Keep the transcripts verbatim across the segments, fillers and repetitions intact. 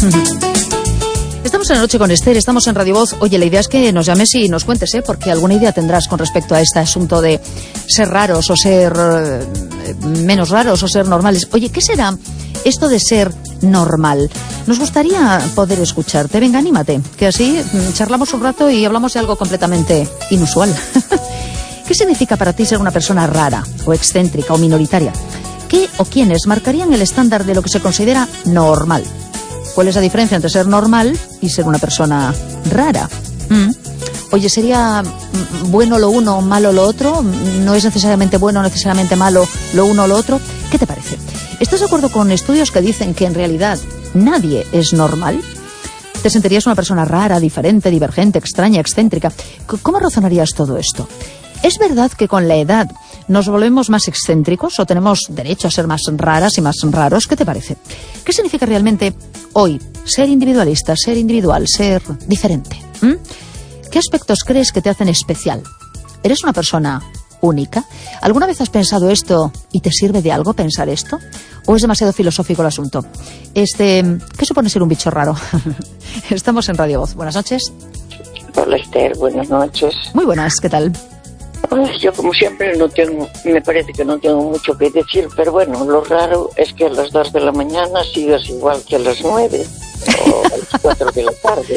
Estamos en La Noche con Esther, estamos en Radio Voz. Oye, la idea es que nos llames y nos cuentes, ¿eh? Porque alguna idea tendrás con respecto a este asunto de ser raros o ser eh, menos raros o ser normales. Oye, ¿qué será esto de ser normal? Nos gustaría poder escucharte. Venga, anímate, que así charlamos un rato y hablamos de algo completamente inusual. ¿Qué significa para ti ser una persona rara o excéntrica o minoritaria? ¿Qué o quiénes marcarían el estándar de lo que se considera normal? ¿Cuál es la diferencia entre ser normal y ser una persona rara? ¿Mm? Oye, ¿sería bueno lo uno, malo lo otro? ¿No es necesariamente bueno, necesariamente malo lo uno o lo otro? ¿Qué te parece? ¿Estás de acuerdo con estudios que dicen que en realidad nadie es normal? ¿Te sentirías una persona rara, diferente, divergente, extraña, excéntrica? ¿Cómo razonarías todo esto? ¿Es verdad que con la edad nos volvemos más excéntricos o tenemos derecho a ser más raras y más raros? ¿Qué te parece? ¿Qué significa realmente hoy ser individualista, ser individual, ser diferente? ¿Mm? ¿Qué aspectos crees que te hacen especial? ¿Eres una persona única? ¿Alguna vez has pensado esto y te sirve de algo pensar esto? ¿O es demasiado filosófico el asunto? Este, ¿qué supone ser un bicho raro? Estamos en Radio Voz. Buenas noches. Hola Esther, buenas noches. Muy buenas, ¿qué tal? Yo como siempre no tengo, me parece que no tengo mucho que decir, pero bueno, lo raro es que a las dos de la mañana sigas igual que a las nueve o a las cuatro de la tarde.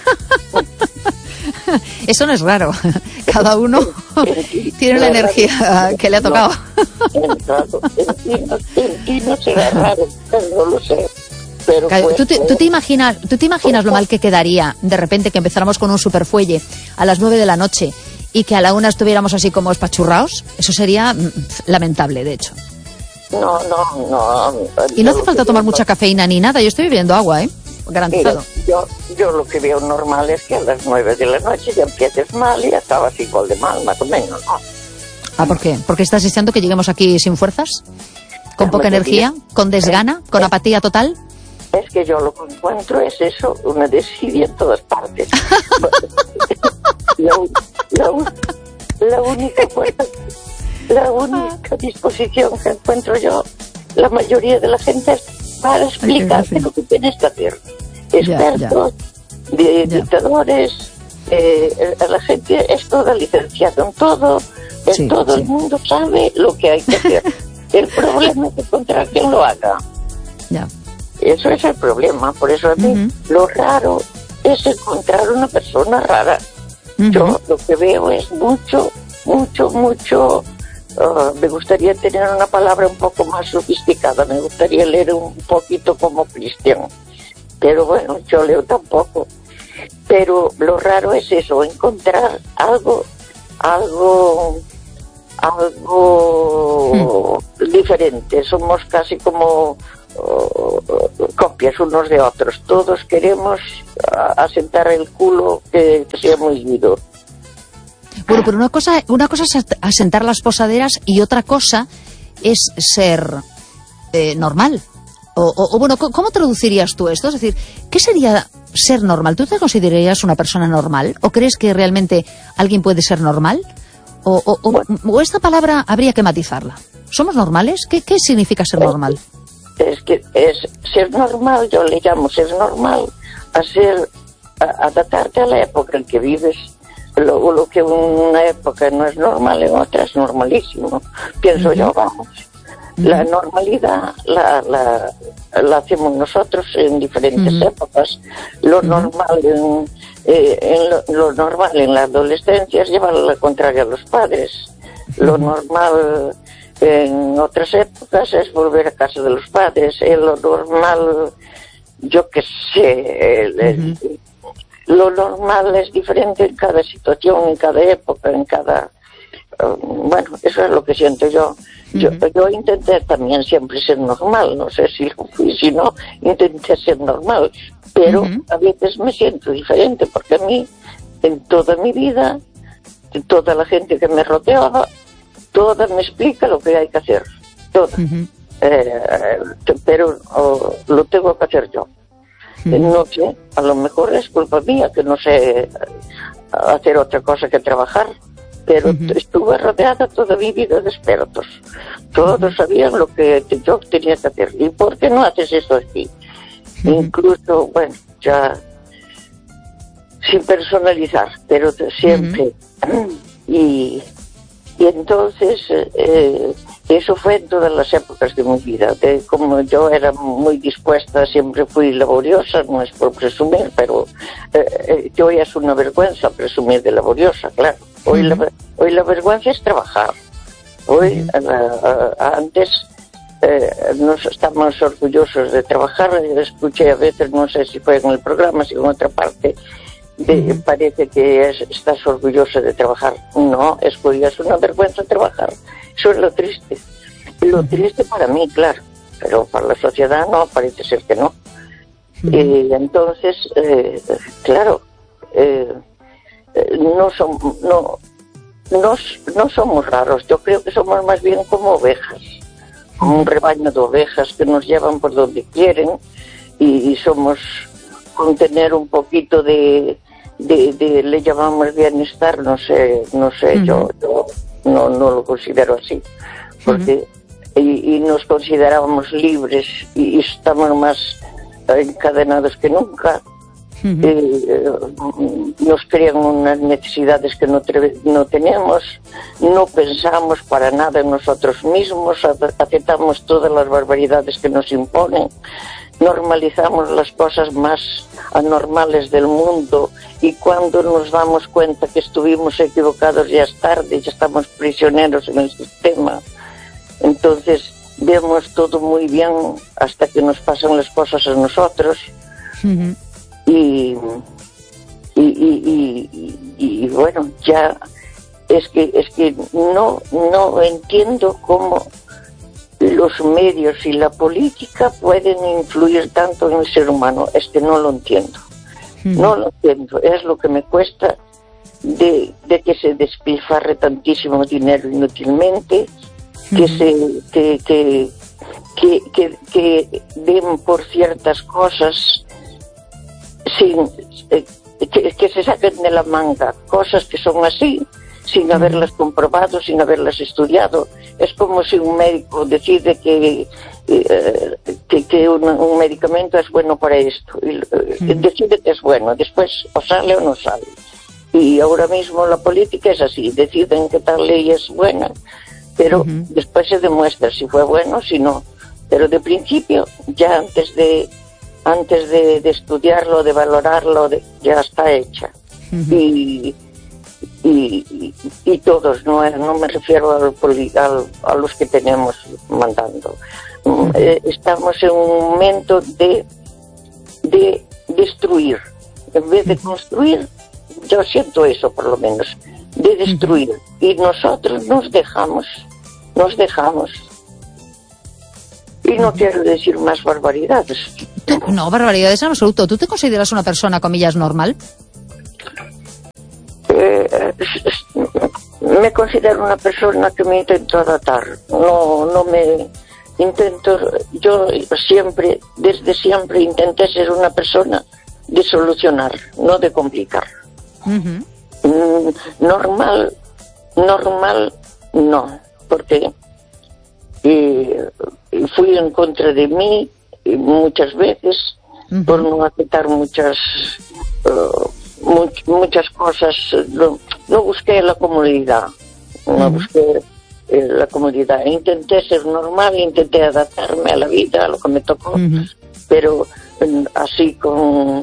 Eso no es raro, cada uno tiene la energía que le ha tocado. En ti no será raro, no lo sé. Pero claro, pues, ¿tú, te, ¿tú, te imaginas, ¿Tú te imaginas lo mal que quedaría de repente que empezáramos con un superfuelle a las nueve de la noche y que a la una estuviéramos así como espachurrados? Eso sería mm, lamentable, de hecho. No, no, no. Y no hace falta tomar mucha cafeína ni nada. Yo estoy bebiendo agua, ¿eh? Garantizado. Mira, yo, yo lo que veo normal es que a las nueve de la noche ya empieces mal y acabas igual de mal, más o menos, ¿no? Ah, ¿por qué? ¿Porque estás deseando que lleguemos aquí sin fuerzas? ¿Con poca energía? ¿Con desgana? ¿Con apatía total? Es que yo lo que encuentro es eso, una desidia en todas partes. la, la, la única fuerza, la única disposición que encuentro yo, la mayoría de la gente es para explicarte lo que tienes que hacer. Expertos, ya, ya. De, ya. dictadores, eh, la gente es toda licenciada en todo, en sí, todo sí. El mundo sabe lo que hay que hacer. El problema es encontrar quien lo haga. Ya. Eso es el problema, por eso a mí uh-huh. lo raro es encontrar una persona rara. Uh-huh. Yo lo que veo es mucho, mucho, mucho, uh, me gustaría tener una palabra un poco más sofisticada, me gustaría leer un poquito como Cristian, pero bueno, yo leo tampoco. Pero lo raro es eso, encontrar algo, algo, algo uh-huh. diferente. Somos casi como Uh, copias unos de otros. Todos queremos uh, asentar el culo que, que sea muy vivo. Bueno, pero una cosa, una cosa es asentar las posaderas y otra cosa es ser eh, normal. O, o, o bueno, ¿cómo traducirías tú esto? Es decir, ¿qué sería ser normal? ¿Tú te considerarías una persona normal? ¿O crees que realmente alguien puede ser normal? ¿O, o, o, bueno. o esta palabra habría que matizarla? ¿Somos normales? ¿Qué, qué significa ser normal? Es que es ser normal, yo le llamo ser normal, a ser, a adaptarte a la época en que vives. Lo, lo que una época no es normal, en otra es normalísimo. Pienso uh-huh. yo, vamos. Uh-huh. La normalidad la, la, la hacemos nosotros en diferentes uh-huh. épocas. Lo uh-huh. normal en, eh, en lo, lo normal en la adolescencia es llevar la contraria a los padres. Uh-huh. Lo normal en otras épocas es volver a casa de los padres. En lo normal, yo qué sé, el, el, uh-huh. lo normal es diferente en cada situación, en cada época, en cada... Uh, bueno, eso es lo que siento yo. Uh-huh. yo. Yo intenté también siempre ser normal, no sé si lo fui, si no, intenté ser normal, pero uh-huh. a veces me siento diferente, porque a mí, en toda mi vida, toda la gente que me rodeaba, toda me explica lo que hay que hacer, toda. Uh-huh. Eh, pero oh, lo tengo que hacer yo. Uh-huh. No sé, a lo mejor es culpa mía que no sé hacer otra cosa que trabajar, pero uh-huh. estuve rodeada toda mi vida de expertos. Todos uh-huh. sabían lo que yo tenía que hacer. ¿Y por qué no haces esto así? Uh-huh. Incluso, bueno, ya sin personalizar, pero siempre. Uh-huh. Y, y entonces, eh, eso fue en todas las épocas de mi vida. De, como yo era muy dispuesta, siempre fui laboriosa, no es por presumir, pero eh, yo ya es una vergüenza presumir de laboriosa, claro. Hoy, uh-huh. la, hoy la vergüenza es trabajar. Hoy, uh-huh. uh, uh, antes, eh, nos estamos orgullosos de trabajar. Escuché a veces, no sé si fue en el programa, si en otra parte, de, uh-huh. parece que es, estás orgullosa de trabajar. No, es que es una vergüenza trabajar. Eso es lo triste. Lo uh-huh. triste para mí, claro, pero para la sociedad no, parece ser que no. Uh-huh. Y entonces, eh, claro, eh, no son, no, no, no somos raros. Yo creo que somos más bien como ovejas, como un rebaño de ovejas que nos llevan por donde quieren, y, y somos, con tener un poquito de, de, de, le llamamos bienestar, no sé, no sé, uh-huh. yo, yo no, no lo considero así, porque uh-huh. y, y nos considerábamos libres y, y estamos más encadenados que nunca. Uh-huh. eh, nos crean unas necesidades que no, tre- no tenemos, no pensamos para nada en nosotros mismos, aceptamos todas las barbaridades que nos imponen, normalizamos las cosas más anormales del mundo, y cuando nos damos cuenta que estuvimos equivocados ya es tarde, ya estamos prisioneros en el sistema. Entonces vemos todo muy bien hasta que nos pasan las cosas a nosotros. Uh-huh. Y, y, y, y, y bueno, ya es que es que no no entiendo cómo los medios y la política pueden influir tanto en el ser humano. Es que no lo entiendo. Mm. No lo entiendo. Es lo que me cuesta de, de que se despilfarre tantísimo dinero inútilmente, mm. que se que que, que que que den por ciertas cosas sin eh, que, que se saquen de la manga cosas que son así, sin haberlas comprobado, sin haberlas estudiado. Es como si un médico decide que eh, que, que un, un medicamento es bueno para esto, y eh, decide que es bueno, después o sale o no sale. Y ahora mismo la política es así, deciden que tal ley es buena, pero uh-huh. después se demuestra si fue bueno o si no. Pero de principio, ya antes de antes de, de estudiarlo, de valorarlo, de, ya está hecha. Uh-huh. Y, y, y, y todos, no, no me refiero al, al, a los que tenemos mandando. Uh-huh. Eh, estamos en un momento de, de destruir. En vez de construir, yo siento eso por lo menos, de destruir. Uh-huh. Y nosotros nos dejamos, nos dejamos. Y no quiero decir más barbaridades. No, barbaridades en absoluto. ¿Tú te consideras una persona, comillas, normal? Eh, me considero una persona que me intento adaptar. No, no me intento... Yo siempre, desde siempre, intenté ser una persona de solucionar, no de complicar. Uh-huh. Normal, normal, no. Porque... Eh, fui en contra de mí muchas veces, uh-huh. por no aceptar muchas uh, much, muchas cosas. No, no busqué la comodidad, no uh-huh. busqué eh, la comodidad. Intenté ser normal, intenté adaptarme a la vida, a lo que me tocó, uh-huh. pero eh, así con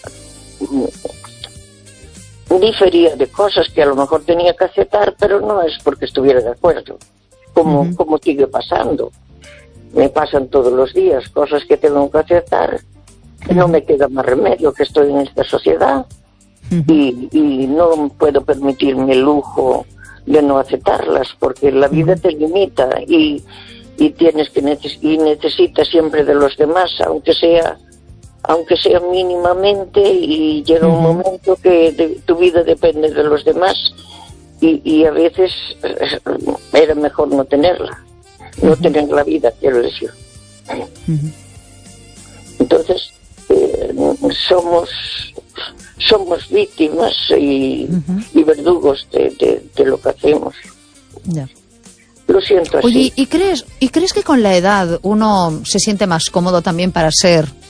difería de cosas que a lo mejor tenía que aceptar, pero no es porque estuviera de acuerdo. Como, uh-huh. como sigue pasando. Me pasan todos los días cosas que tengo que aceptar, que uh-huh. no me queda más remedio, que estoy en esta sociedad, uh-huh. y, y no puedo permitirme el lujo de no aceptarlas, porque la vida uh-huh. te limita y, y tienes que neces- y necesitas siempre de los demás, aunque sea aunque sea mínimamente, y llega uh-huh. un momento que de, tu vida depende de los demás. Y, y a veces eh, era mejor no tenerla, no uh-huh. tener la vida, quiero decir. Uh-huh. Entonces, eh, somos somos víctimas y, uh-huh. y verdugos de, de, de lo que hacemos. Yeah. Lo siento así. Oye, ¿y crees, ¿y crees que con la edad uno se siente más cómodo también para ser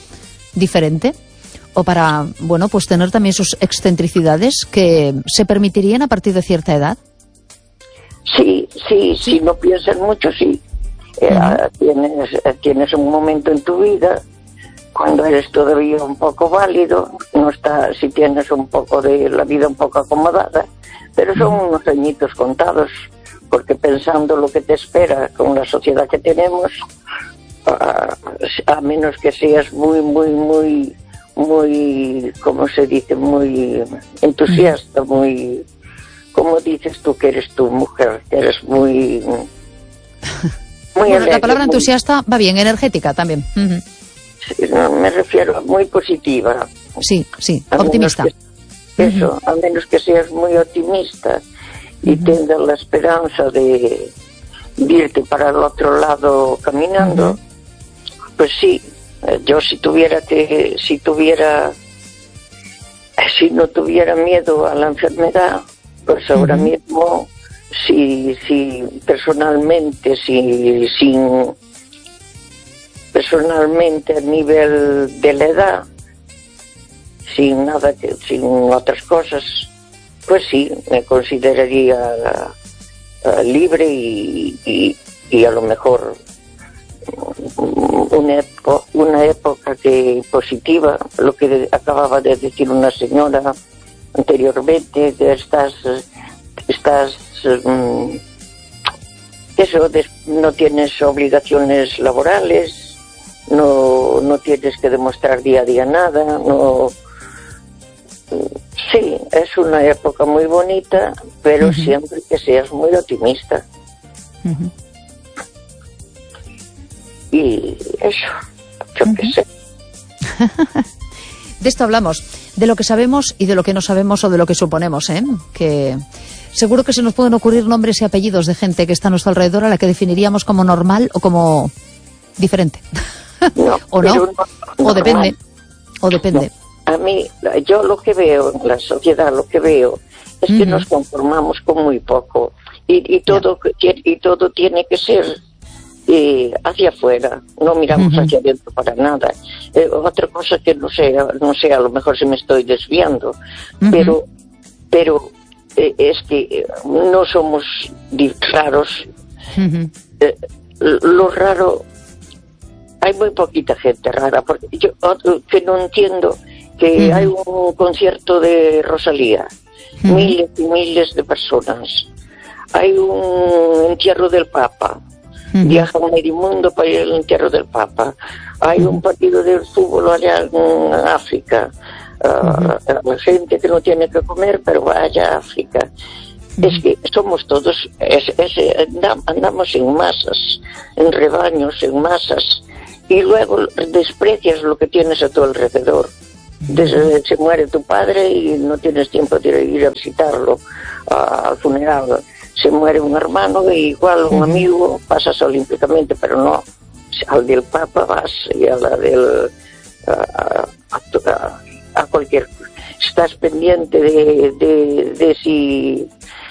diferente, o para, bueno, pues tener también sus excentricidades que se permitirían a partir de cierta edad. Sí, sí, sí, si no piensas mucho, sí. Uh-huh. Eh, tienes, tienes un momento en tu vida cuando eres todavía un poco válido, no está, si tienes un poco de la vida un poco acomodada, pero son uh-huh. unos añitos contados, porque pensando lo que te espera con la sociedad que tenemos, a, a menos que seas muy, muy, muy, muy, ¿cómo se dice? Muy entusiasta, muy, ¿cómo dices tú que eres tu mujer? Que eres muy... muy bueno, alegre, la palabra entusiasta muy... va bien, energética también. Uh-huh. Sí, no, me refiero a muy positiva. Sí, sí, a optimista. Que, eso, uh-huh. a menos que seas muy optimista y uh-huh. tengas la esperanza de, de irte para el otro lado caminando, uh-huh. pues sí, yo si tuviera que, si tuviera, si no tuviera miedo a la enfermedad, pues ahora uh-huh. mismo, si, si personalmente, si, sin, personalmente a nivel de la edad, sin nada, que, sin otras cosas, pues sí, me consideraría uh, libre y, y, y a lo mejor una, epo, una época que positiva, lo que acababa de decir una señora anteriormente, que estás, estás um, eso, de, no tienes obligaciones laborales, no, no tienes que demostrar día a día nada, no. Sí, es una época muy bonita, pero uh-huh. siempre que seas muy optimista. Uh-huh. Y eso, yo uh-huh. qué sé. De esto hablamos, de lo que sabemos y de lo que no sabemos o de lo que suponemos, ¿eh? Que seguro que se nos pueden ocurrir nombres y apellidos de gente que está a nuestro alrededor a la que definiríamos como normal o como diferente. No, o no, no, o depende, o depende. No. A mí, yo lo que veo en la sociedad, lo que veo es uh-huh. que nos conformamos con muy poco y, y todo yeah. y todo tiene que ser eh, hacia afuera, no miramos uh-huh. hacia adentro para nada. Eh, otra cosa que no sé, no sé, a lo mejor se me estoy desviando, uh-huh. pero pero eh, es que no somos raros. Uh-huh. Eh, lo raro, hay muy poquita gente rara, porque yo que no entiendo. Que uh-huh. hay un concierto de Rosalía, uh-huh. miles y miles de personas. Hay un entierro del Papa, uh-huh. viaja a medio mundo para ir al entierro del Papa. Hay uh-huh. un partido de fútbol allá en África. Uh, uh-huh. Gente que no tiene que comer, pero vaya a África. Uh-huh. Es que somos todos, es, es, andamos en masas, en rebaños, en masas, y luego desprecias lo que tienes a tu alrededor. Desde se muere tu padre y no tienes tiempo de ir a visitarlo uh, al funeral. Se muere un hermano y igual un uh-huh. amigo pasas olímpicamente, pero no al del Papa vas y a la del uh, a, a, a cualquier. Estás pendiente de, de, de si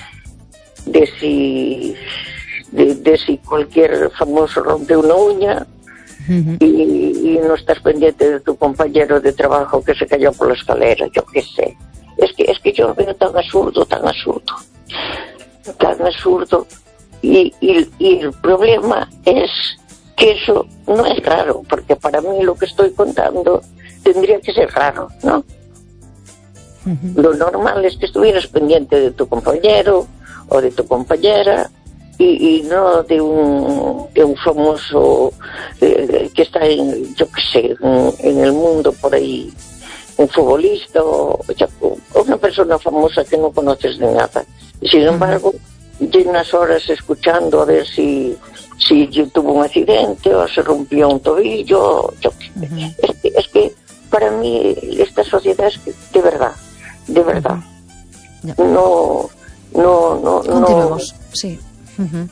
de si de, de si cualquier famoso rompe una uña. Uh-huh. Y, y no estás pendiente de tu compañero de trabajo que se cayó por la escalera, yo qué sé. Es que es que yo lo veo tan absurdo, tan absurdo, tan absurdo. Y, y, y el problema es que eso no es raro, porque para mí lo que estoy contando tendría que ser raro, ¿no? Uh-huh. Lo normal es que estuvieras pendiente de tu compañero o de tu compañera. Y, y no de un, de un famoso eh, que está en, yo qué sé, en, en el mundo por ahí, un futbolista o, o una persona famosa que no conoces de nada. Y sin embargo, de unas horas escuchando a ver si, si tuvo un accidente o se rompió un tobillo. Yo, uh-huh. es, que, es que para mí esta sociedad es que, de verdad, de verdad, uh-huh. no, no, no, Continuamos, no. Sí. Uh-huh.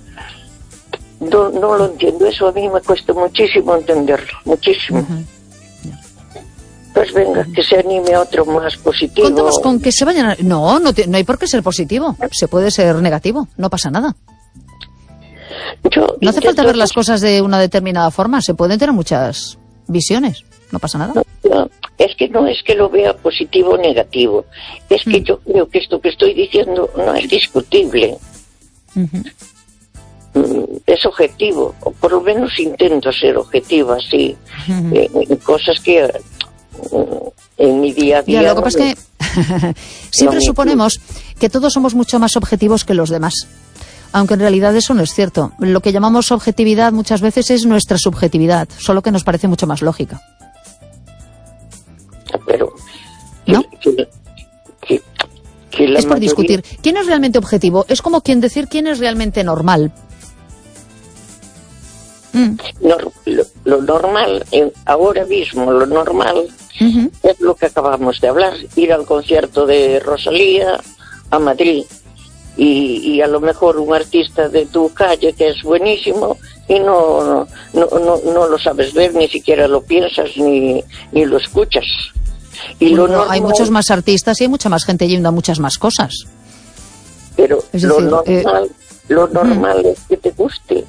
No, no lo entiendo, eso a mí me cuesta muchísimo entenderlo, muchísimo. Uh-huh. Yeah. Pues venga, uh-huh. que se anime otro más positivo. Contamos con que se vayan a... No, no, te... no hay por qué ser positivo, se puede ser negativo, no pasa nada. Yo no hace falta ver las cosas de una determinada forma, se pueden tener muchas visiones. no pasa nada. No, no, es que no es que lo vea positivo o negativo, es que mm. yo creo que esto que estoy diciendo no es discutible. Uh-huh. Es objetivo, o por lo menos intento ser objetiva, así, uh-huh. eh, en cosas que eh, en mi día a día... Ya, lo que pasa es que siempre suponemos que todos somos mucho más objetivos que los demás, aunque en realidad eso no es cierto. Lo que llamamos objetividad muchas veces es nuestra subjetividad, solo que nos parece mucho más lógica. Pero... ¿No? Que, que, que la es por mayoría... discutir. ¿Quién es realmente objetivo? Es como quien decir quién es realmente normal. Mm. No, lo, lo normal, eh, ahora mismo lo normal uh-huh. es lo que acabamos de hablar, ir al concierto de Rosalía a Madrid y, y a lo mejor un artista de tu calle que es buenísimo y no, no, no, no lo sabes ver, ni siquiera lo piensas ni, ni lo escuchas. Y bueno, lo normal, hay muchos más artistas y hay mucha más gente yendo a muchas más cosas. Pero es lo decir, normal, eh, lo normal uh-huh. es que te guste,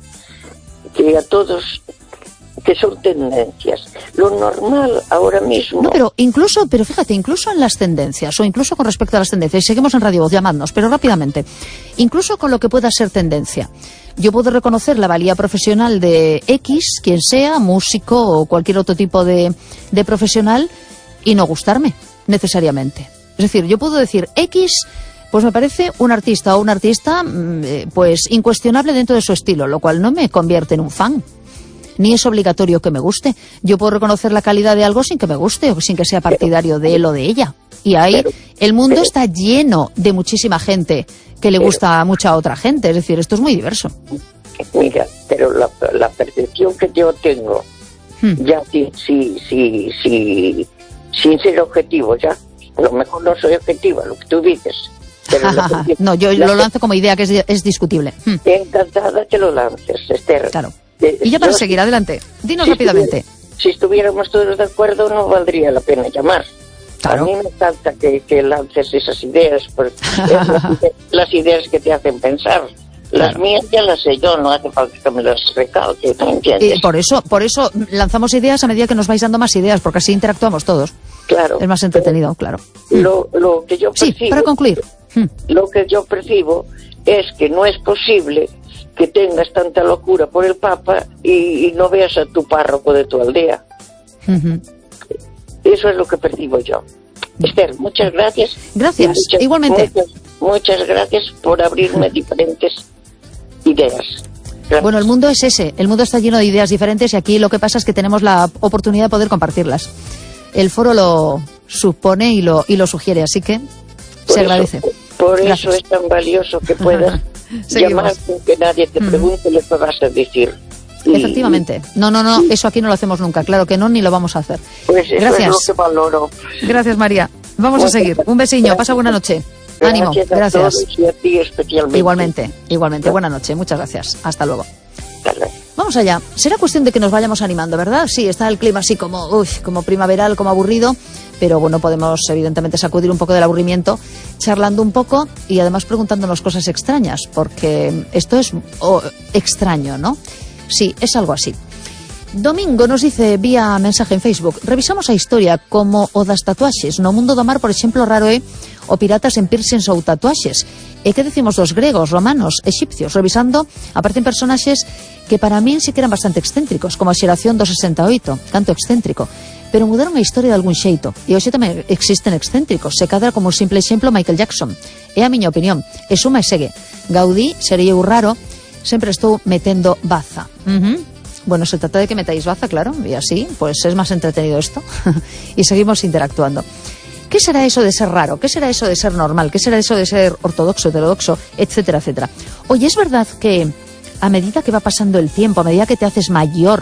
que a todos, que son tendencias. Lo normal ahora mismo... No, pero incluso, pero fíjate, incluso en las tendencias, o incluso con respecto a las tendencias, y seguimos en Radio Voz, llamadnos, pero rápidamente, incluso con lo que pueda ser tendencia, yo puedo reconocer la valía profesional de X, quien sea, músico o cualquier otro tipo de, de profesional, y no gustarme, necesariamente. Es decir, yo puedo decir X... Pues me parece un artista o un artista pues incuestionable dentro de su estilo, lo cual no me convierte en un fan. Ni es obligatorio que me guste. Yo puedo reconocer la calidad de algo sin que me guste o sin que sea partidario de él o de ella. Y ahí pero, el mundo pero, está lleno de muchísima gente que le pero, gusta a mucha otra gente. Es decir, esto es muy diverso. Mira, pero la, la percepción que yo tengo, hmm. ya sí, sí, sí, sí, sin ser objetivo, ya. A lo mejor no soy objetiva, lo que tú dices. Pero que, no, yo lo lanzo como idea que es, es discutible. Hmm. Encantada que lo lances, Esther. Claro. Y ya para yo, seguir, adelante. Dinos si rápidamente. Estuviera, si estuviéramos todos de acuerdo, no valdría la pena llamar. Claro. A mí me encanta que, que lances esas ideas, porque es las, las ideas que te hacen pensar. Las claro. mías ya las sé yo, no hace falta que me las recalque, ¿no entiendes? Y por eso, por eso lanzamos ideas a medida que nos vais dando más ideas, porque así interactuamos todos. Claro. Es más entretenido, claro. Lo, lo que yo percibo, sí, para concluir. Lo que yo percibo es que no es posible que tengas tanta locura por el Papa y, y no veas a tu párroco de tu aldea. Uh-huh. Eso es lo que percibo yo. Esther, muchas gracias. Gracias, muchas, igualmente. Muchas, muchas gracias por abrirme diferentes ideas. Gracias. Bueno, el mundo es ese, el mundo está lleno de ideas diferentes y aquí lo que pasa es que tenemos la oportunidad de poder compartirlas. El foro lo supone y lo, y lo sugiere, así que por se eso, agradece. Por Gracias. eso es tan valioso que puedas llamar sin que nadie te pregunte mm. lo que vas a decir. Y, Efectivamente. No, no, no, eso aquí no lo hacemos nunca, claro que no, ni lo vamos a hacer. Pues eso Gracias. es lo que valoro. Gracias, María. Vamos Muchas a seguir. Un besiño, gracias. Pasa buena noche. Gracias Ánimo, a gracias. Todos y a ti especialmente. Igualmente, igualmente. Buena noche, muchas gracias. Hasta luego. Hasta luego. Vamos allá. Será cuestión de que nos vayamos animando, ¿verdad? Sí, está el clima así como, uy, como primaveral, como aburrido, pero bueno, podemos evidentemente sacudir un poco del aburrimiento, charlando un poco y además preguntándonos cosas extrañas, porque esto es oh, extraño, ¿no? Sí, es algo así. Domingo nos dice vía mensaje en Facebook: revisamos a historia como o das tatuaxes no mundo do mar, por exemplo, raro é o piratas en piercings ou tatuaxes. E que decimos dos gregos, romanos, exipcios? Revisando, aparecen personaxes que para min sí que eran bastante excéntricos, como a xeración do sesenta e oito, tanto excéntrico, pero mudaron a historia de algún xeito. E hoxe tamén existen excéntricos, se cadra como un simple exemplo Michael Jackson. É a miña opinión, e suma e segue. Gaudí, sería eu raro, sempre estou metendo baza. Uh-huh. Bueno, se trata de que metáis baza, claro, y así, pues es más entretenido esto. Y seguimos interactuando. ¿Qué será eso de ser raro? ¿Qué será eso de ser normal? ¿Qué será eso de ser ortodoxo, heterodoxo, etcétera, etcétera? Oye, ¿es verdad que a medida que va pasando el tiempo, a medida que te haces mayor,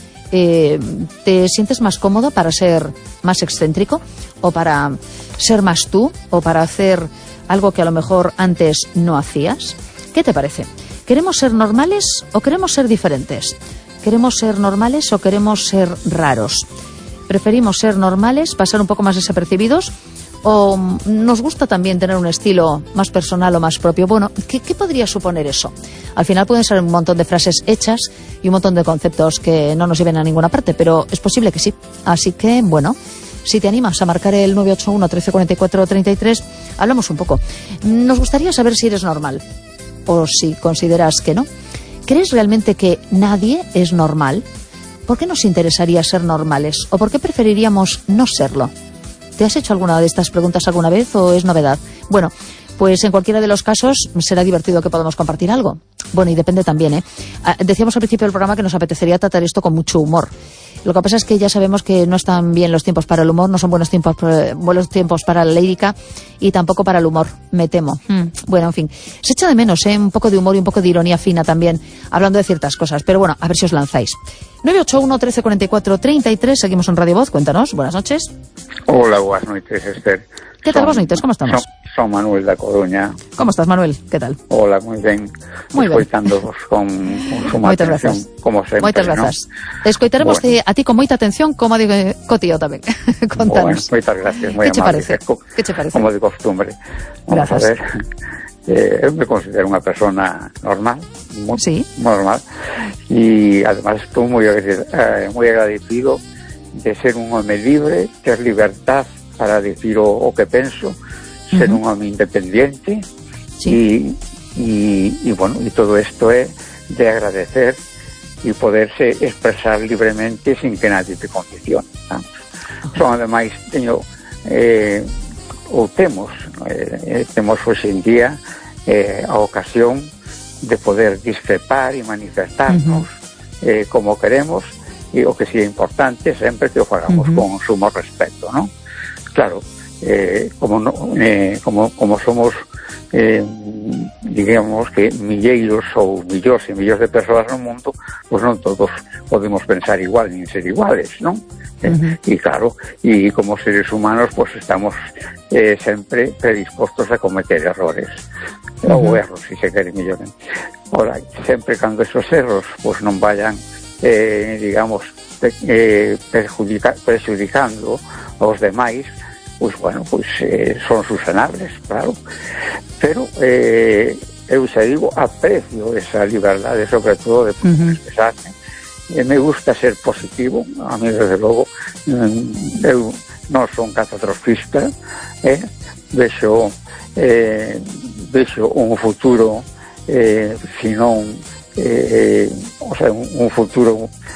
eh, te sientes más cómodo para ser más excéntrico? ¿O para ser más tú? ¿O para hacer algo que a lo mejor antes no hacías? ¿Qué te parece? ¿Queremos ser normales o queremos ser diferentes? ¿Queremos ser normales o queremos ser raros? ¿Preferimos ser normales, pasar un poco más desapercibidos? ¿O nos gusta también tener un estilo más personal o más propio? Bueno, ¿qué, qué podría suponer eso? Al final pueden ser un montón de frases hechas y un montón de conceptos que no nos lleven a ninguna parte, pero es posible que sí. Así que, bueno, si te animas a marcar el nueve ocho uno, trece cuarenta y cuatro, treinta y tres, hablamos un poco. Nos gustaría saber si eres normal o si consideras que no. ¿Crees realmente que nadie es normal? ¿Por qué nos interesaría ser normales? ¿O por qué preferiríamos no serlo? ¿Te has hecho alguna de estas preguntas alguna vez o es novedad? Bueno, pues en cualquiera de los casos será divertido que podamos compartir algo. Bueno, y depende también, ¿eh? Decíamos al principio del programa que nos apetecería tratar esto con mucho humor. Lo que pasa es que ya sabemos que no están bien los tiempos para el humor, no son buenos tiempos, buenos tiempos para la lírica y tampoco para el humor, me temo. Hmm. Bueno, en fin, se echa de menos, ¿eh? Un poco de humor y un poco de ironía fina también, hablando de ciertas cosas. Pero bueno, a ver si os lanzáis. nueve ocho uno, trece cuarenta y cuatro, treinta y tres, seguimos en Radio Voz, cuéntanos, buenas noches. Hola, buenas noches, Esther. ¿Qué tal, buenas noches? ¿Cómo estamos? Son, son Manuel da Coruña. ¿Cómo estás, Manuel? ¿Qué tal? Hola, moi ben. Moi ben. Escoitándoos con, con suma Moitas atención, grazas. como sempre, Moitas grazas. ¿no? Te escoitaremos Bueno. a ti con moita atención, como digo, co tío tamén. Contanos. Bueno, moitas gracias, moi Que che amable. parece? Co- Que che parece? Como de costumbre. Vamos Grazas. a ver. Eh, eu me considero unha persona normal, moi, Sí. normal, e además estou moi, agrade- eh, moi agradecido de ser un home libre, ter libertad para decir o, o que penso, ser Ujú. un home independiente. Sí. Y, y, y bueno, y todo esto es de agradecer y poderse expresar libremente sin que nadie te condicione. Vamos. Son además, teño, eh, ou temos, eh, temos hoxe en día eh, a ocasión de poder discrepar e manifestarnos uh-huh. eh, como queremos, e o que sí é importante sempre que o fagamos uh-huh. con sumo respeto, ¿no? Claro, eh, como, no, eh, como, como somos eh, digamos que milleiros ou millóns e millóns de persoas no mundo, pois non todos podemos pensar igual nin ser iguales, non? Uh-huh. E claro, e como seres humanos pois estamos eh, sempre predispostos a cometer errores uh-huh. ou erros, se se quere mellor. Ora, sempre cando esos erros pois non vayan eh, digamos eh, perjudica, perjudicando aos demais, pois bueno, pois eh, son susanables, claro, pero eh, eu xa digo, aprecio esa liberdade, sobre todo de poder uh-huh. expresarme. Eh, me gusta ser positivo, a mí desde logo eh, eu non son catastrofista, eh, vexo eh, vexo un futuro eh, si non eh, o sea, un, un futuro